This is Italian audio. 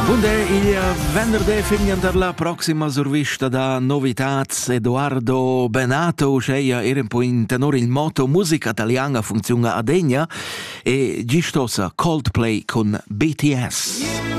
Bunde, il venerdì fin per la prossima survista da Novitats Edoardo Benato, cioè era un po' in tenore il motto musica italiana funziona a degna e gistosa Coldplay con BTS.